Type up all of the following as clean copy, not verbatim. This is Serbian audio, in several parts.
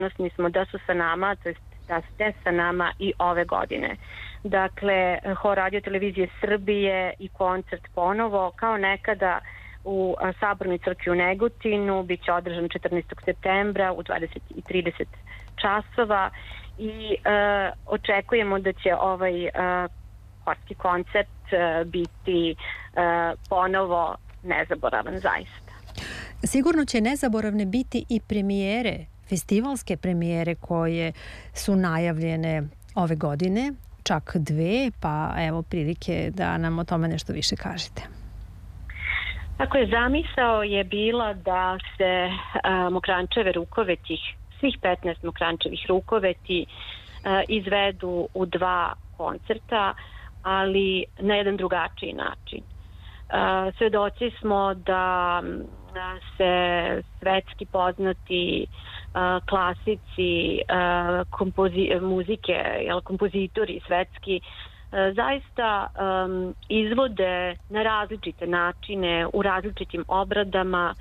ponosni smo da su sa nama, to jest da ste sa nama i ove godine. Dakle, Hor Radio televizije Srbije i koncert ponovo, kao nekada u Sabornoj crkvi u Negotinu, bit će održan 14. septembra u 20:30 časova i očekujemo da će ovaj horski koncert biti ponovo nezaboravan zaista. Sigurno će nezaboravne biti i premijere, festivalske premijere koje su najavljene ove godine, čak 2, pa evo prilike da nam o tome nešto više kažete. Tako je, zamisao je bila da se Mokranjčeve rukoveti, svih 15 Mokranjčevih rukoveti izvedu u 2 koncerta, ali na jedan drugačiji način. Svedoci smo da se svetski poznati klasici muzike, kompozitori svetski zaista izvode na različite načine, u različitim obradama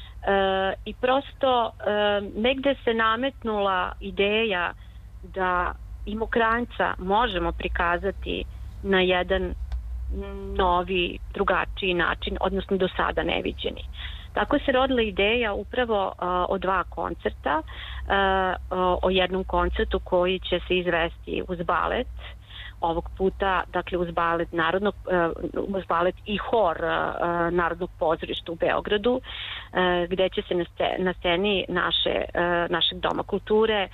i prosto negde se nametnula ideja da i Mokranjca možemo prikazati na jedan novi, drugačiji način, odnosno do sada neviđeni. Tako se rodila ideja upravo o 2 koncerta, o jednom koncertu koji će se izvesti uz balet, ovog puta, dakle uz balet i hor Narodnog pozorišta u Beogradu, gde će se na sceni našeg Doma kulture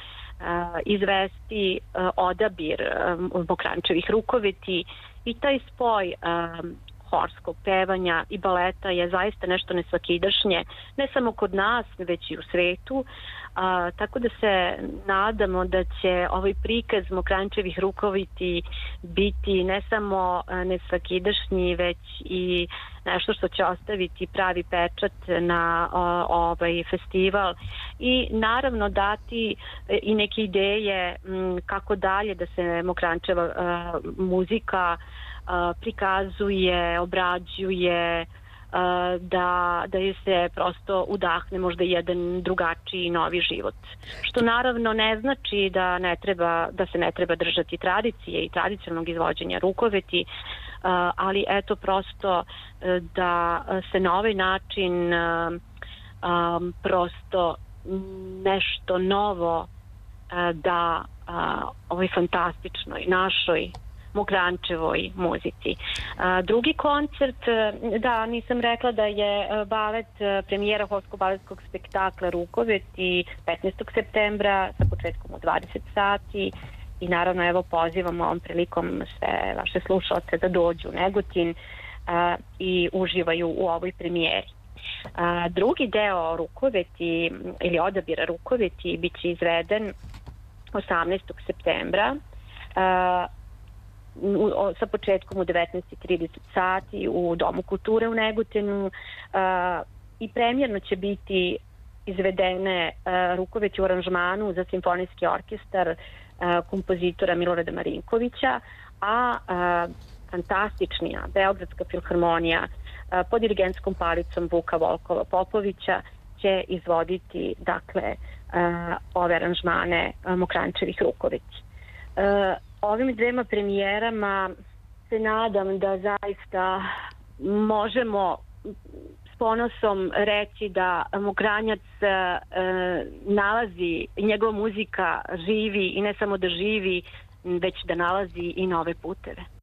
izvesti odabir Mokranjčevih rukoveti i taj spoj horskog pevanja i baleta je zaista nešto nesvakidašnje, ne samo kod nas, već i u svetu. Tako da se nadamo da će ovaj prikaz Mokranjčevih rukoveti biti ne samo nesvakidašnji, već i nešto što će ostaviti pravi pečat na ovaj festival i naravno dati i neke ideje kako dalje da se Mokranjčeva muzika prikazuje, obrađuje, da je se prosto udahne možda jedan drugačiji novi život. Što naravno ne znači da se ne treba držati tradicije i tradicionalnog izvođenja rukoveti, ali eto prosto da se na ovaj način prosto nešto novo da ovoj fantastičnoj našoj Mokranjčevoj muzici. Drugi koncert, da, nisam rekla da je balet, premijera horsko-baletskog spektakla Rukoveti 15. septembra sa početkom u 20 sati i naravno evo pozivam ovom prilikom sve vaše slušalce da dođu u Negotin i uživaju u ovoj premijeri. Drugi deo Rukoveti ili odabira Rukoveti bit će izveden 18. septembra sa početkom u 19:30 sati u Domu kulture u Negotinu i premijerno će biti izvedene rukoveti u aranžmanu za simfonijski orkestar kompozitora Milorada Marinkovića, a fantastičnija Beogradska filharmonija pod dirigentskom palicom Vuka Volkova Popovića će izvoditi dakle ove aranžmane Mokranjčevih rukoveti. Ovim 2 premijerama se nadam da zaista možemo s ponosom reći da Mokranjac nalazi, njegova muzika živi i ne samo da živi, već da nalazi i nove puteve.